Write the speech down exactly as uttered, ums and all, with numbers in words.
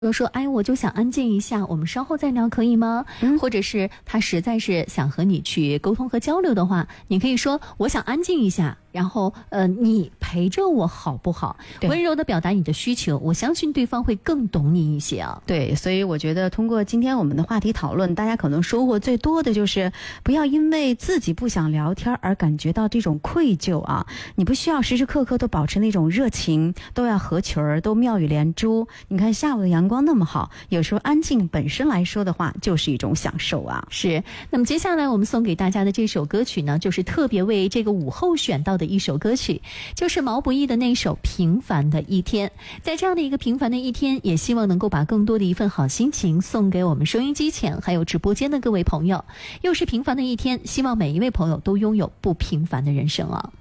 比如说，哎，我就想安静一下，我们稍后再聊，可以吗？嗯，或者是他实在是想和你去沟通和交流的话，你可以说我想安静一下，然后呃，你陪着我好不好？温柔的表达你的需求，我相信对方会更懂你一些啊。 对，所以我觉得通过今天我们的话题讨论，大家可能收获最多的就是不要因为自己不想聊天而感觉到这种愧疚啊。你不需要时时刻刻都保持那种热情，都要合群儿，都妙语连珠。你看下午的阳光那么好，有时候安静本身来说的话就是一种享受啊。 是。那么接下来我们送给大家的这首歌曲呢，就是特别为这个午后选到的一首歌曲，就是毛不易的那首《平凡的一天》。在这样的一个平凡的一天，也希望能够把更多的一份好心情送给我们收音机前还有直播间的各位朋友。又是平凡的一天，希望每一位朋友都拥有不平凡的人生啊。